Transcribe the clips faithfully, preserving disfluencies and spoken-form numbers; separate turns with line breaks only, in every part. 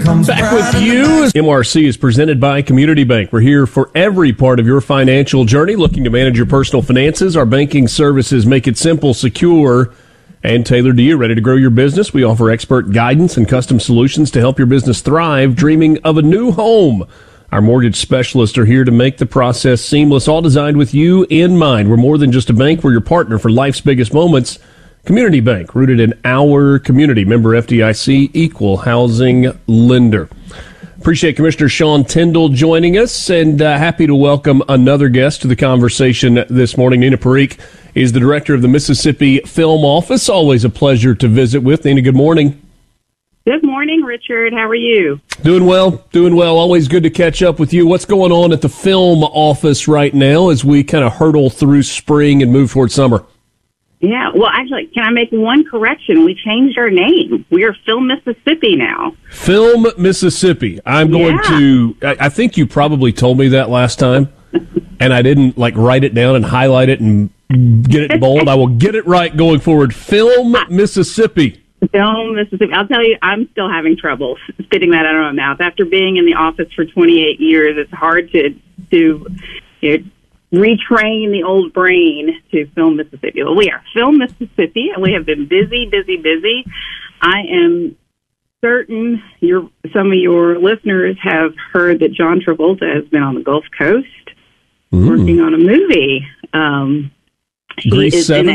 comes
Back with you. M R C is presented by Community Bank. We're here for every part of your financial journey, looking to manage your personal finances. Our banking services make it simple, secure, and tailored to you. Ready to grow your business? We offer expert guidance and custom solutions to help your business thrive. Dreaming of a new home? Our mortgage specialists are here to make the process seamless, all designed with you in mind. We're more than just a bank. We're your partner for life's biggest moments. Community Bank, rooted in our community. Member F D I C, equal housing lender. Appreciate Commissioner Sean Tindell joining us, and uh, happy to welcome another guest to the conversation this morning. Nina Parikh is the director of the Mississippi Film Office. Always a pleasure to visit with. Nina, good morning.
Good morning, Richard. How are you?
Doing well, doing well. Always good to catch up with you. What's going on at the Film Office right now as we kind of hurtle through spring and move toward summer?
Yeah, well, actually, can I make one correction? We changed our name. We are Film Mississippi now.
Film Mississippi. I'm going
Yeah.
to, I I think you probably told me that last time, and I didn't like write it down and highlight it and get it bold. I will get it right going forward. Film Mississippi.
Film Mississippi. I'll tell you, I'm still having trouble spitting that out of my mouth. After being in the office for twenty-eight years, it's hard to, to you know, retrain the old brain to Film Mississippi. Well, we are Film Mississippi, and we have been busy, busy, busy. I am certain your some of your listeners have heard that John Travolta has been on the Gulf Coast
Mm.
working on a movie. Um, he
Grease
is
seven?
in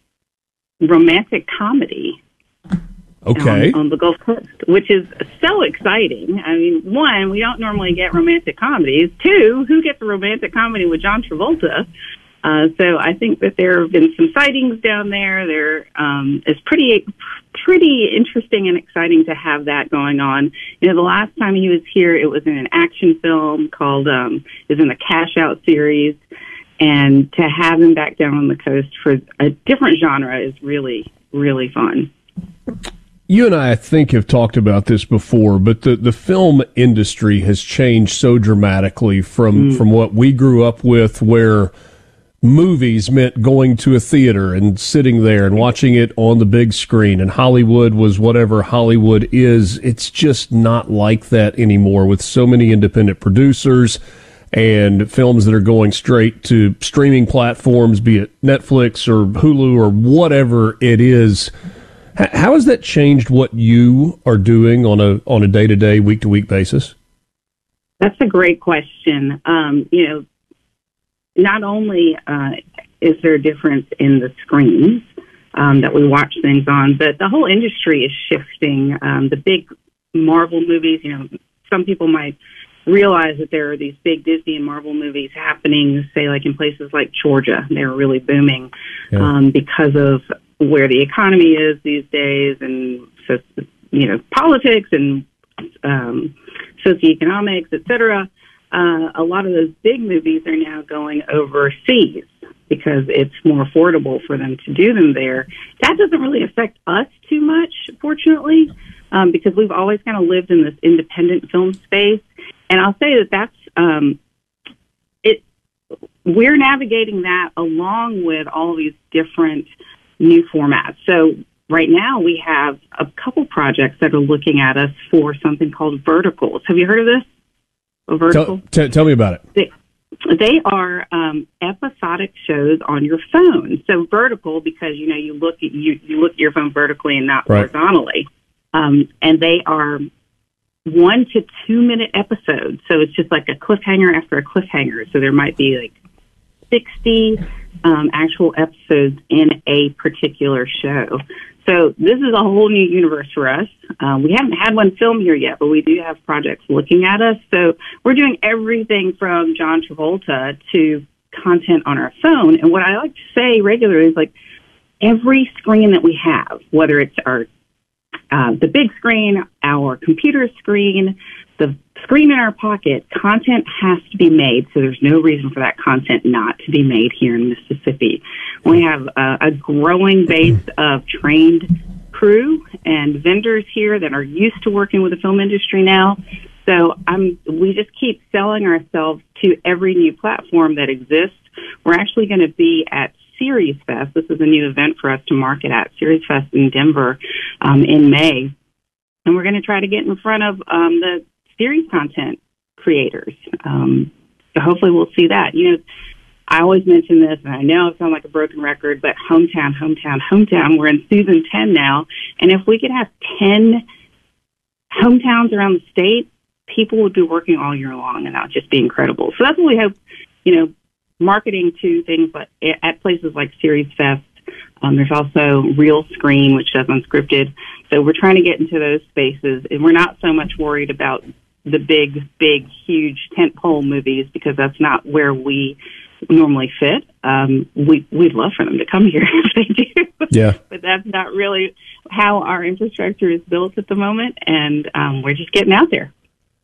a romantic comedy.
Okay.
On, on the Gulf Coast, which is so exciting. I mean, one, we don't normally get romantic comedies. Two, who gets a romantic comedy with John Travolta? Uh, so I think that there have been some sightings down there. There um, is pretty, pretty interesting and exciting to have that going on. You know, the last time he was here, it was in an action film called, um, it was in the Cash Out series. And to have him back down on the coast for a different genre is really, really fun.
You and I, I think, have talked about this before, but the, the film industry has changed so dramatically from, mm. from what we grew up with, where movies meant going to a theater and sitting there and watching it on the big screen, and Hollywood was whatever Hollywood is. It's just not like that anymore, with so many independent producers and films that are going straight to streaming platforms, be it Netflix or Hulu or whatever it is. How has that changed what you are doing on a on a day-to-day, week-to-week basis?
That's a great question. Um, you know, not only uh, is there a difference in the screens um, that we watch things on, but the whole industry is shifting. Um, the big Marvel movies, you know, some people might realize that there are these big Disney and Marvel movies happening, say, like in places like Georgia. They're really booming yeah. um, because of where the economy is these days, and so, you know, politics and um, socioeconomics, et cetera. Uh, a lot of those big movies are now going overseas because it's more affordable for them to do them there. That doesn't really affect us too much, fortunately, um, because we've always kind of lived in this independent film space. And I'll say that that's um, it. We're navigating that along with all these different new formats. So right now we have a couple projects that are looking at us for something called verticals. Have you heard of this? A vertical?
Tell, t- tell me about it.
They, they are um, episodic shows on your phone. So vertical because, you know, you look at you, you look at your phone vertically and not
right.
horizontally. Um, and they are one to two minute episodes. So it's just like a cliffhanger after a cliffhanger. So there might be like sixty um, actual episodes in a particular show. So this is a whole new universe for us. Um, we haven't had one film here yet, but we do have projects looking at us. So we're doing everything from John Travolta to content on our phone. And what I like to say regularly is like every screen that we have, whether it's our uh, the big screen, our computer screen, the screen in our pocket, content has to be made, so there's no reason for that content not to be made here in Mississippi. We have uh, a growing base of trained crew and vendors here that are used to working with the film industry now. So I'm, we just keep selling ourselves to every new platform that exists. We're actually going to be at Series Fest. This is a new event for us to market at, Series Fest in Denver um, in May. and we're going to try to get in front of um, the series content creators. Um, so hopefully we'll see that. You know, I always mention this, and I know I sound like a broken record, but hometown, hometown, hometown. We're in season ten now, and if we could have ten hometowns around the state, people would be working all year long, and that would just be incredible. So that's what we hope, you know, marketing to things like at places like Series Fest. Um, there's also Real Screen, which does unscripted. So we're trying to get into those spaces, and we're not so much worried about the big, big, huge tentpole movies because that's not where we normally fit. Um, we, we'd love for them to come here if they do.
Yeah.
But that's not really how our infrastructure is built at the moment, and um, we're just getting out there.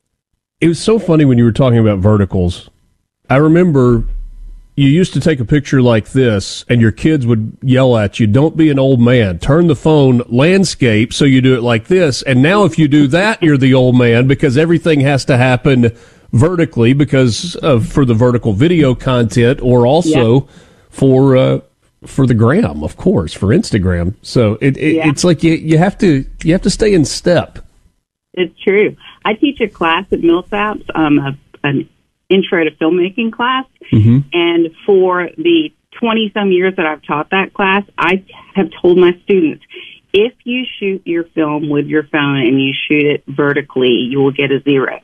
It was so funny when you were talking about verticals. I remember you used to take a picture like this, and your kids would yell at you, "Don't be an old man. Turn the phone landscape so you do it like this." And now if you do that, you're the old man because everything has to happen vertically because of, for the vertical video content or also yeah. for uh, for the gram, of course, for Instagram. So it, it yeah. it's like you, you have to you have to stay in step.
It's true. I teach a class at Millsaps, um, a, an intro to filmmaking class, mm-hmm. and for the twenty-some years that I've taught that class, I have told my students, if you shoot your film with your phone and you shoot it vertically, you will get a zero.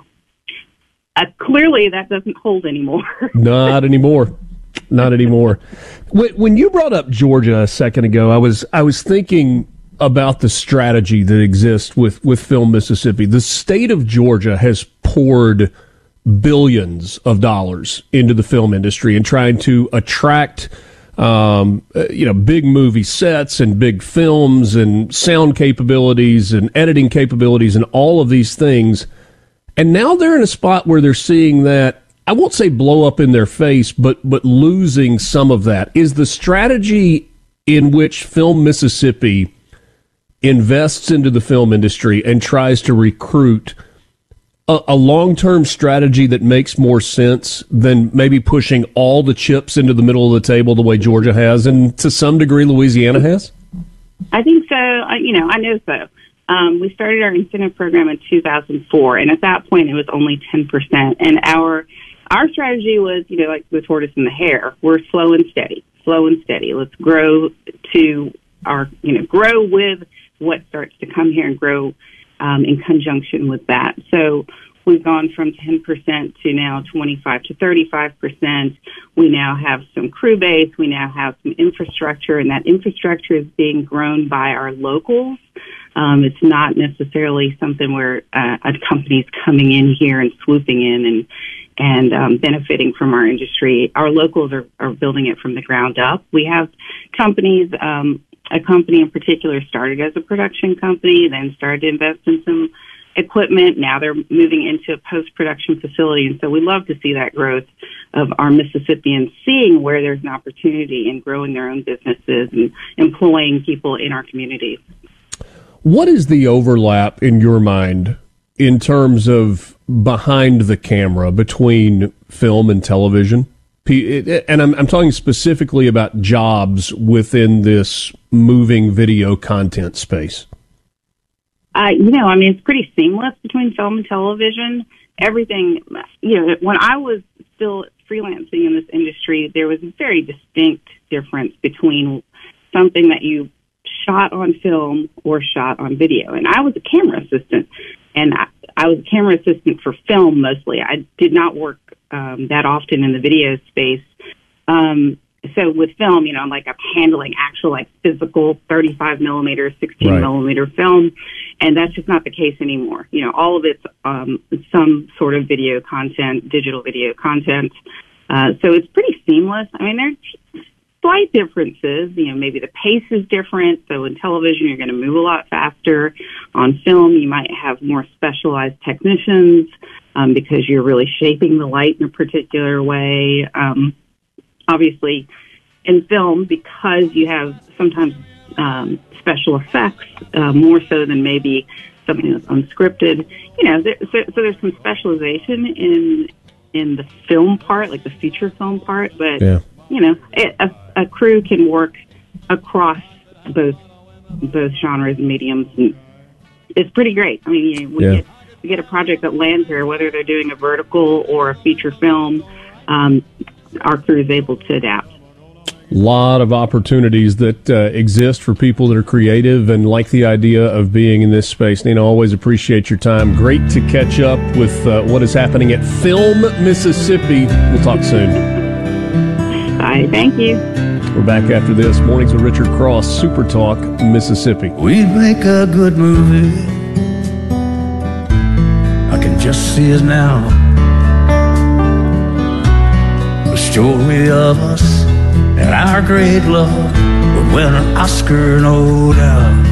Uh, clearly, that doesn't hold anymore.
Not anymore. Not anymore. When you brought up Georgia a second ago, I was I was thinking about the strategy that exists with, with Film Mississippi. The state of Georgia has poured billions of dollars into the film industry and trying to attract um, uh, you know, big movie sets and big films and sound capabilities and editing capabilities and all of these things. And now they're in a spot where they're seeing that, I won't say blow up in their face, but but losing some of that. Is the strategy in which Film Mississippi invests into the film industry and tries to recruit a, a long-term strategy that makes more sense than maybe pushing all the chips into the middle of the table the way Georgia has and to some degree Louisiana has?
I think so. I, you know, I know so. Um, we started our incentive program in two thousand four, and at that point it was only ten percent. And our our strategy was, you know, like the tortoise and the hare. We're slow and steady, slow and steady. Let's grow to our, you know, grow with what starts to come here and grow um, in conjunction with that. So we've gone from ten percent to now twenty-five to thirty-five percent. We now have some crew base. We now have some infrastructure, and that infrastructure is being grown by our locals. Um, it's not necessarily something where uh, a company's coming in here and swooping in and and um, benefiting from our industry. Our locals are, are building it from the ground up. We have companies, um, a company in particular started as a production company, then started to invest in some equipment. Now they're moving into a post-production facility. And so we love to see that growth of our Mississippians seeing where there's an opportunity in growing their own businesses and employing people in our communities.
What is the overlap in your mind in terms of behind the camera between film and television? And I'm, I'm talking specifically about jobs within this moving video content space.
Uh, you know, I mean, it's pretty seamless between film and television. Everything, you know, when I was still freelancing in this industry, there was a very distinct difference between something that you shot on film or shot on video. And I was a camera assistant, and I, I was a camera assistant for film mostly. I did not work um, that often in the video space. Um, so with film, you know, like I'm handling actual like physical thirty-five millimeter, sixteen right. millimeter film, and that's just not the case anymore. You know, all of it's um, some sort of video content, digital video content. Uh, so it's pretty seamless. I mean, there's slight differences. You know, maybe the pace is different. So in television, you're going to move a lot faster. On film, you might have more specialized technicians um, because you're really shaping the light in a particular way. Um, obviously, in film, because you have sometimes um, special effects, uh, more so than maybe something that's unscripted. You know, there, so, so there's some specialization in in the film part, like the feature film part, but. Yeah. You know, it, a, a crew can work across both both genres and mediums and it's pretty great. I mean, you know, we
yeah.
get we get a project that lands here, whether they're doing a vertical or a feature film. Um, our crew is able to adapt.
Lot of opportunities that uh, exist for people that are creative and like the idea of being in this space. Nina, always appreciate your time. Great to catch up with uh, what is happening at Film Mississippi. We'll talk soon.
Bye. Thank you.
We're back after this. Mornings with Richard Cross, Super Talk, Mississippi.
We'd make a good movie. I can just see it now. The story of us and our great love would win an Oscar, no doubt.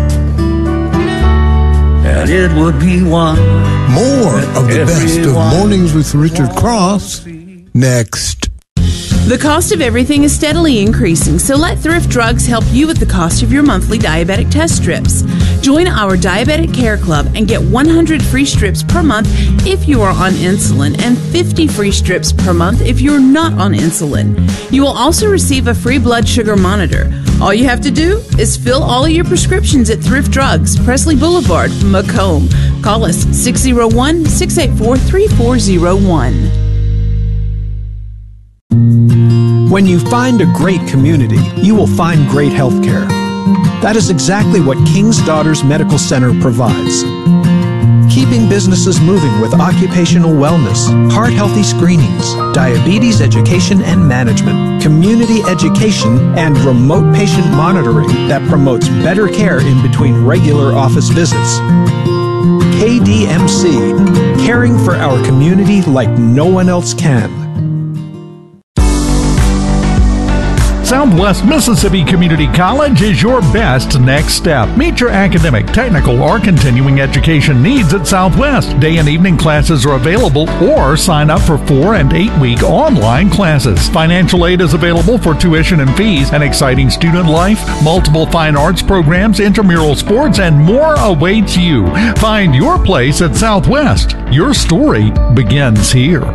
And it would be one.
More of the best of Mornings with Richard Cross next.
The cost of everything is steadily increasing, so let Thrift Drugs help you with the cost of your monthly diabetic test strips. Join our Diabetic Care Club and get one hundred free strips per month if you are on insulin and fifty free strips per month if you're not on insulin. You will also receive a free blood sugar monitor. All you have to do is fill all of your prescriptions at Thrift Drugs, Presley Boulevard, Macomb. Call us six oh one, six eight four, three four oh one.
When you find a great community, you will find great health care. That is exactly what King's Daughters Medical Center provides. Keeping businesses moving with occupational wellness, heart-healthy screenings, diabetes education and management, community education, and remote patient monitoring that promotes better care in between regular office visits. K D M C, caring for our community like no one else can.
Southwest Mississippi Community College is your best next step. Meet your academic, technical, or continuing education needs at Southwest. Day and evening classes are available, or sign up for four and eight week online classes. Financial aid is available for tuition and fees, an exciting student life, multiple fine arts programs, intramural sports, and more awaits you. Find your place at Southwest. Your story begins here.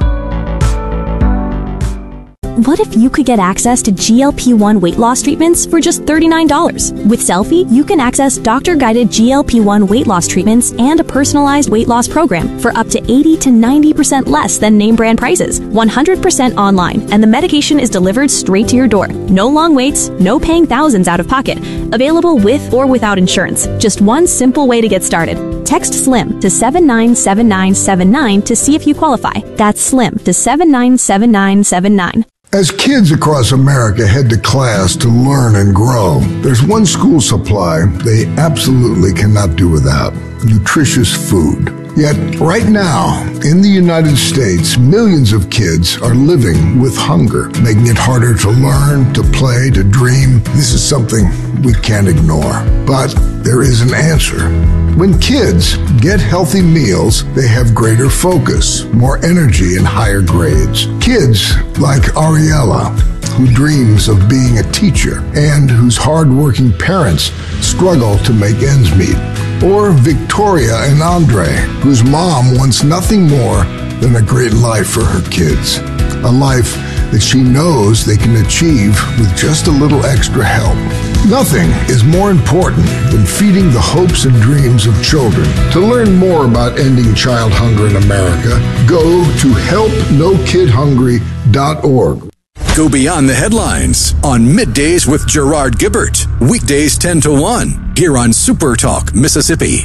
What if you could get access to G L P one weight loss treatments for just thirty-nine dollars? With Selfie, you can access doctor-guided G L P one weight loss treatments and a personalized weight loss program for up to eighty to ninety percent less than name brand prices, one hundred percent online, and the medication is delivered straight to your door. No long waits, no paying thousands out of pocket. Available with or without insurance. Just one simple way to get started. Text SLIM to seven nine seven nine seven nine to see if you qualify. That's SLIM to seven nine seven nine seven nine.
As kids across America head to class to learn and grow, there's one school supply they absolutely cannot do without: nutritious food. Yet, right now, in the United States, millions of kids are living with hunger, making it harder to learn, to play, to dream. This is something we can't ignore. But there is an answer. When kids get healthy meals, they have greater focus, more energy, and higher grades. Kids like Ariella, who dreams of being a teacher and whose hardworking parents struggle to make ends meet. Or Victoria and Andre, whose mom wants nothing more than a great life for her kids. A life that she knows they can achieve with just a little extra help. Nothing is more important than feeding the hopes and dreams of children. To learn more about ending child hunger in America, go to help no kid hungry dot org.
Go beyond the headlines on Middays with Gerard Gibbert. Weekdays ten to one here on Super Talk Mississippi.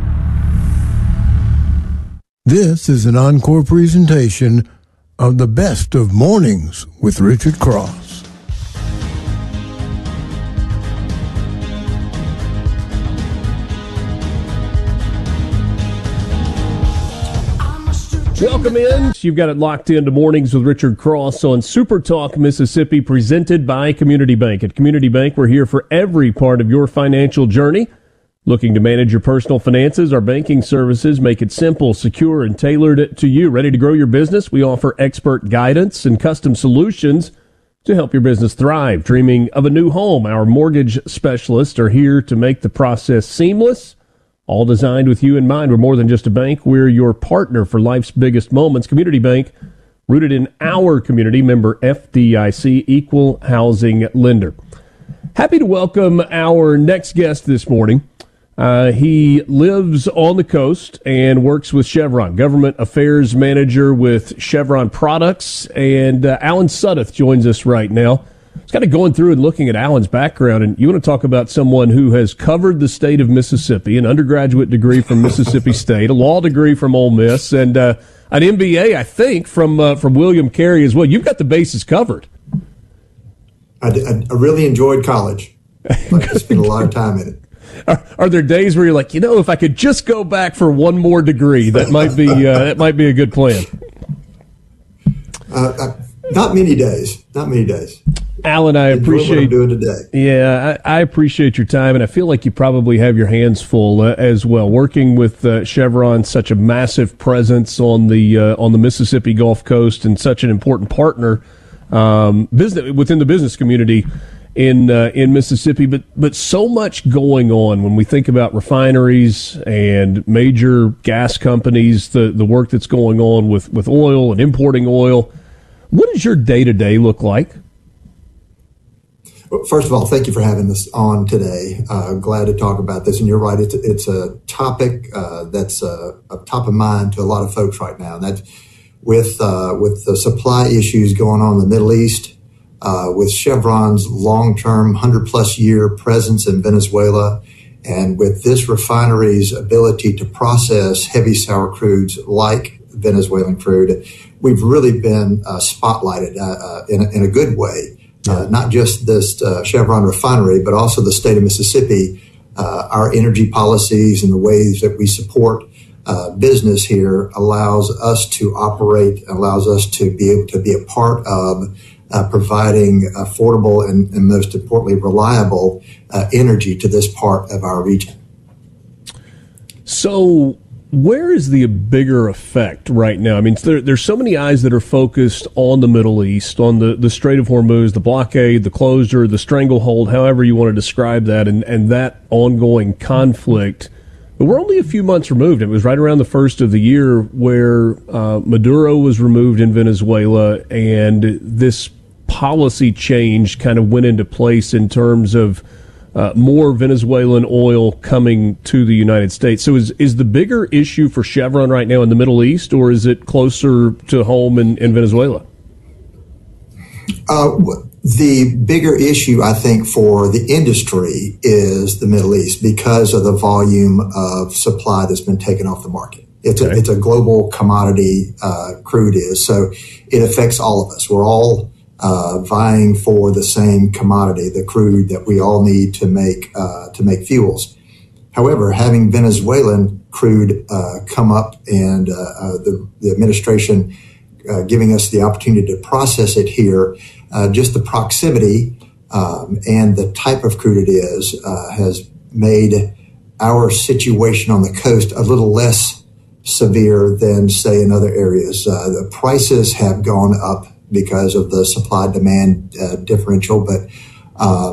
This is an encore presentation of the best of Mornings with Richard Cross.
Welcome in. You've got it locked into Mornings with Richard Cross on Super Talk Mississippi, presented by Community Bank. At Community Bank, we're here for every part of your financial journey. Looking to manage your personal finances, our banking services make it simple, secure, and tailored to you. Ready to grow your business? We offer expert guidance and custom solutions to help your business thrive. Dreaming of a new home? Our mortgage specialists are here to make the process seamless. All designed with you in mind. We're more than just a bank. We're your partner for life's biggest moments. Community Bank, rooted in our community, member F D I C, equal housing lender. Happy to welcome our next guest this morning. Uh, he lives on the coast and works with Chevron, government affairs manager with Chevron Products. And uh, Alan Sudduth joins us right now. It's kind of going through and looking at Alan's background, and you want to talk about someone who has covered the state of Mississippi, an undergraduate degree from Mississippi State, a law degree from Ole Miss, and uh, an M B A, I think, from uh, from William Carey as well. You've got the bases covered.
I, I, I really enjoyed college. I spent a lot of time in it.
Are, are there days where you're like, you know, if I could just go back for one more degree, that might be uh, that might be a good plan?
Uh, uh, not many days. Not many days.
Alan, I appreciate
what I'm doing today.
Yeah, I, I appreciate your time, and I feel like you probably have your hands full uh, as well. Working with uh, Chevron, such a massive presence on the uh, on the Mississippi Gulf Coast, and such an important partner um, business within the business community in uh, in Mississippi. But but so much going on when we think about refineries and major gas companies. The the work that's going on with with oil and importing oil. What does your day to day look like?
First of all, thank you for having us on today. Uh, glad to talk about this. And you're right, it's, it's a topic uh, that's uh, top of mind to a lot of folks right now. And that's with, uh, with the supply issues going on in the Middle East, uh, with Chevron's long-term one hundred plus year presence in Venezuela, and with this refinery's ability to process heavy sour crudes like Venezuelan crude, we've really been uh, spotlighted uh, uh, in, a, in a good way. Uh, not just this uh, Chevron refinery, but also the state of Mississippi, uh, our energy policies and the ways that we support uh, business here allows us to operate, allows us to be able to be a part of uh, providing affordable and, and most importantly, reliable uh, energy to this part of our region.
So where is the bigger effect right now? I mean, there, there's so many eyes that are focused on the Middle East, on the, the Strait of Hormuz, the blockade, the closure, the stranglehold, however you want to describe that, and, and that ongoing conflict. But we're only a few months removed. It was right around the first of the year where uh, Maduro was removed in Venezuela, and this policy change kind of went into place in terms of Uh, more Venezuelan oil coming to the United States. So is is the bigger issue for Chevron right now in the Middle East, or is it closer to home in, in Venezuela?
Uh, the bigger issue, I think, for the industry is the Middle East because of the volume of supply that's been taken off the market. It's okay. a, it's a global commodity, uh, crude is. So it affects all of us. We're all Uh, vying for the same commodity, the crude that we all need to make uh, to make fuels. However, having Venezuelan crude uh, come up and uh, uh, the, the administration uh, giving us the opportunity to process it here, uh, just the proximity um, and the type of crude it is uh, has made our situation on the coast a little less severe than, say, in other areas. Uh, the prices have gone up because of the supply-demand uh, differential, but uh,